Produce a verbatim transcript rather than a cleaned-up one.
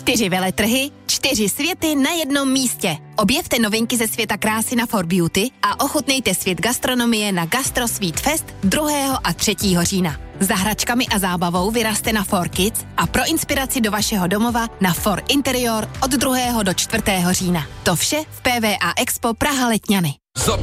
Čtyři veletrhy, čtyři světy na jednom místě. Objevte novinky ze světa krásy na For Beauty a ochutnejte svět gastronomie na Gastro Sweet Fest druhého a třetího října. Za hračkami a zábavou vyrazte na For Kids a pro inspiraci do vašeho domova na For Interior od druhého do čtvrtého října. To vše v P V A Expo Praha Letňany.